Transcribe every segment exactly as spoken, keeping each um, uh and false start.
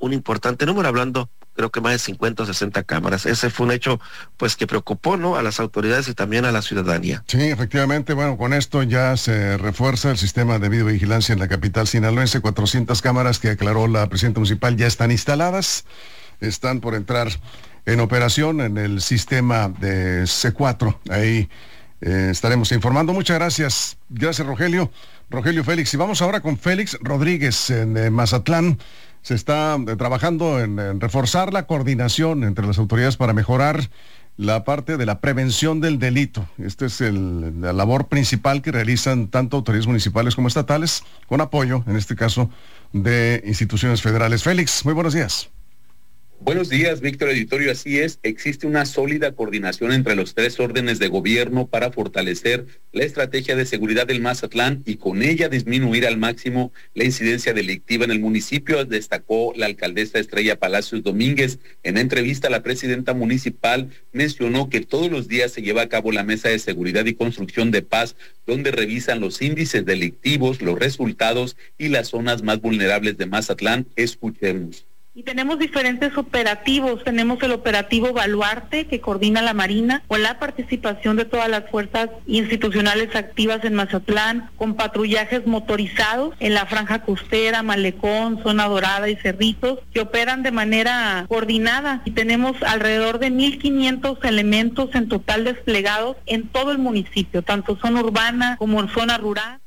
un importante número, hablando creo que más de cincuenta o sesenta cámaras. Ese fue un hecho pues que preocupó, ¿no?, a las autoridades y también a la ciudadanía. Sí, efectivamente, bueno, con esto ya se refuerza el sistema de videovigilancia en la capital sinaloense. cuatrocientas cámaras que aclaró la presidenta municipal ya están instaladas, están por entrar en operación en el sistema de C cuatro. Ahí eh, estaremos informando. Muchas gracias. Gracias, Rogelio. Rogelio Félix. Y vamos ahora con Félix Rodríguez en eh, Mazatlán. Se está eh, trabajando en, en reforzar la coordinación entre las autoridades para mejorar la parte de la prevención del delito. Esta es el, la labor principal que realizan tanto autoridades municipales como estatales, con apoyo, en este caso, de instituciones federales. Félix, muy buenos días. Buenos días, Víctor Editorio. Así es, existe una sólida coordinación entre los tres órdenes de gobierno para fortalecer la estrategia de seguridad del Mazatlán y con ella disminuir al máximo la incidencia delictiva en el municipio, destacó la alcaldesa Estrella Palacios Domínguez. En entrevista, la presidenta municipal mencionó que todos los días se lleva a cabo la Mesa de Seguridad y Construcción de Paz, donde revisan los índices delictivos, los resultados y las zonas más vulnerables de Mazatlán. Escuchemos. Y tenemos diferentes operativos. Tenemos el operativo Baluarte, que coordina la Marina, con la participación de todas las fuerzas institucionales activas en Mazatlán, con patrullajes motorizados en la Franja Costera, Malecón, Zona Dorada y Cerritos, que operan de manera coordinada. Y tenemos alrededor de mil quinientos elementos en total desplegados en todo el municipio, tanto zona urbana como en zona rural.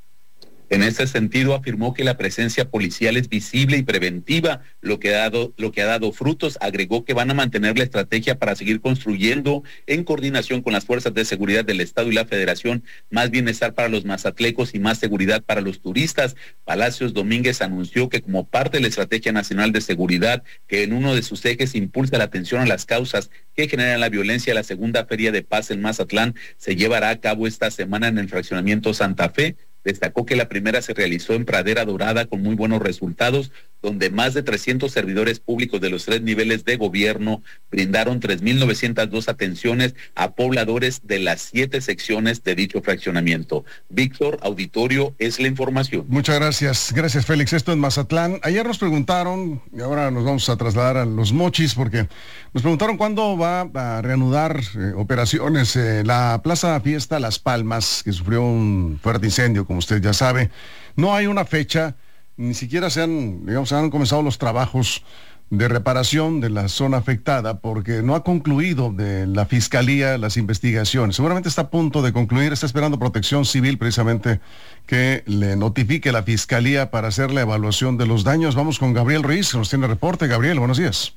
En ese sentido, afirmó que la presencia policial es visible y preventiva, lo que ha dado, lo que ha dado frutos. Agregó que van a mantener la estrategia para seguir construyendo, en coordinación con las fuerzas de seguridad del Estado y la Federación, más bienestar para los mazatlecos y más seguridad para los turistas. Palacios Domínguez anunció que como parte de la Estrategia Nacional de Seguridad, que en uno de sus ejes impulsa la atención a las causas que generan la violencia, la segunda Feria de Paz en Mazatlán se llevará a cabo esta semana en el fraccionamiento Santa Fe. Destacó que la primera se realizó en Pradera Dorada con muy buenos resultados, donde más de trescientos servidores públicos de los tres niveles de gobierno brindaron tres mil novecientas dos atenciones a pobladores de las siete secciones de dicho fraccionamiento. Víctor, auditorio, es la información. Muchas gracias. Gracias, Félix. Esto en Mazatlán. Ayer nos preguntaron, y ahora nos vamos a trasladar a Los Mochis, porque nos preguntaron cuándo va a reanudar eh, operaciones eh, la Plaza Fiesta Las Palmas, que sufrió un fuerte incendio, como usted ya sabe. No hay una fecha. Ni siquiera se han, digamos, han comenzado los trabajos de reparación de la zona afectada porque no ha concluido de la Fiscalía las investigaciones. Seguramente está a punto de concluir, está esperando Protección Civil precisamente que le notifique a la Fiscalía para hacer la evaluación de los daños. Vamos con Gabriel Ruiz, que nos tiene reporte. Gabriel, buenos días.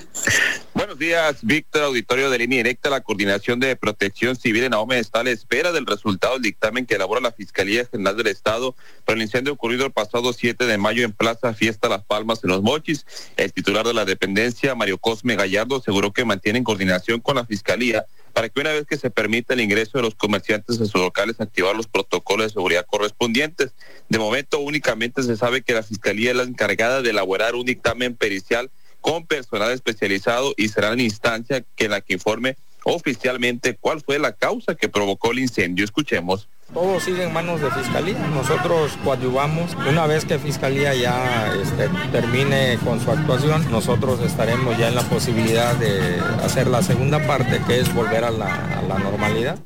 Buenos días, Víctor, auditorio de Línea Directa. La Coordinación de Protección Civil en Ahome está a la espera del resultado del dictamen que elabora la Fiscalía General del Estado por el incendio ocurrido el pasado siete de mayo en Plaza Fiesta Las Palmas en Los Mochis. El titular de la dependencia, Mario Cosme Gallardo, aseguró que mantiene en coordinación con la Fiscalía para que una vez que se permita el ingreso de los comerciantes a sus locales, activar los protocolos de seguridad correspondientes. De momento únicamente se sabe que la Fiscalía es la encargada de elaborar un dictamen pericial con personal especializado y será la instancia que la que informe oficialmente cuál fue la causa que provocó el incendio. Escuchemos. Todo sigue en manos de Fiscalía. Nosotros coadyuvamos. Una vez que Fiscalía ya este, termine con su actuación, nosotros estaremos ya en la posibilidad de hacer la segunda parte, que es volver a la, a la normalidad.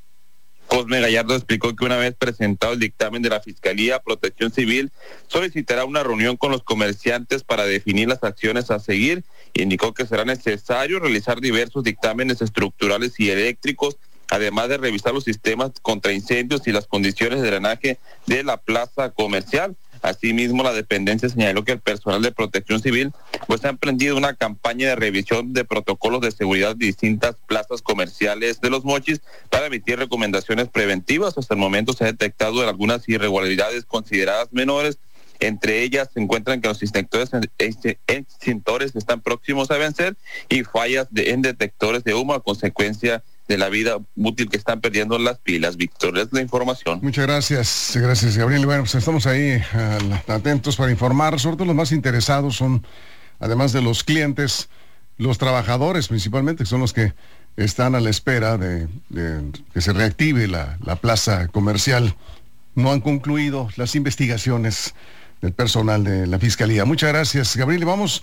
Cosme Gallardo explicó que una vez presentado el dictamen de la Fiscalía, Protección Civil solicitará una reunión con los comerciantes para definir las acciones a seguir. Indicó que será necesario realizar diversos dictámenes estructurales y eléctricos, además de revisar los sistemas contra incendios y las condiciones de drenaje de la plaza comercial. Asimismo, la dependencia señaló que el personal de Protección Civil pues ha emprendido una campaña de revisión de protocolos de seguridad de distintas plazas comerciales de Los Mochis para emitir recomendaciones preventivas. Hasta el momento se ha detectado algunas irregularidades consideradas menores. Entre ellas se encuentran que los extintores, extintores están próximos a vencer y fallas de, en detectores de humo a consecuencia de la vida útil que están perdiendo las pilas. Víctor, es la información. Muchas gracias, gracias, Gabriel. Bueno, pues estamos ahí uh, atentos para informar. Sobre todo los más interesados son, además de los clientes, los trabajadores principalmente, que son los que están a la espera de, de que se reactive la, la plaza comercial. No han concluido las investigaciones del personal de la Fiscalía. Muchas gracias, Gabriel. Vamos